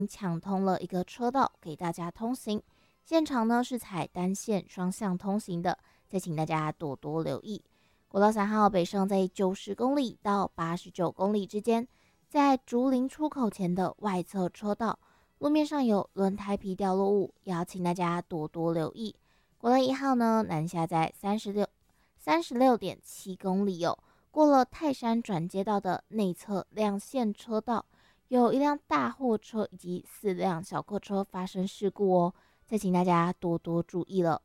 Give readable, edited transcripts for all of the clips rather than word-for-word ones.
抢通了一个车道给大家通行，现场呢是采单线双向通行的，再请大家多多留意。国道3号北上在90公里到89公里之间，在竹林出口前的外侧车道，路面上有轮胎皮掉落物，要请大家多多留意。国道1号呢，南下在36.7公里哦，过了泰山转接道的内侧两线车道，有一辆大货车以及4辆小客车发生事故哦，再请大家多多注意了。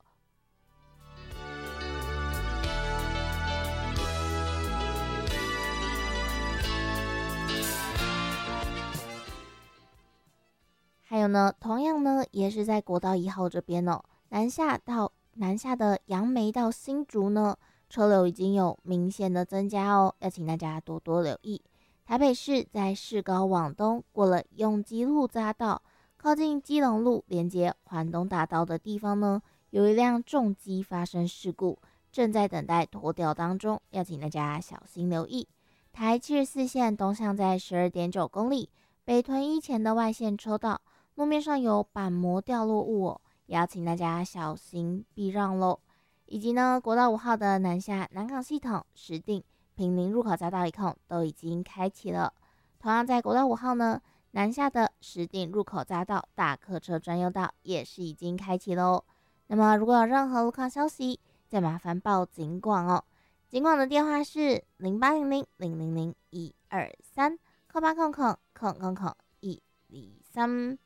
还有呢，同样呢，也是在国道1号这边哦，南下的杨梅到新竹呢，车流已经有明显的增加哦，要请大家多多留意。台北市在市高往东过了永吉路匝道，靠近基隆路连接环东大道的地方呢，有一辆重机发生事故，正在等待拖吊当中，要请大家小心留意。台74线东向在12.9公里，北屯一前的外线车道，路面上有板膜掉落物哦，也要请大家小心避让喽。以及呢，国道5号的南下南港系统、石碇、平林入口匝道一控都已经开启了。同样在国道5号呢，南下的石碇入口匝道大客车专用道也是已经开启喽。那么如果有任何路况消息，再麻烦报警广哦。警广的电话是0800000123，0800000123。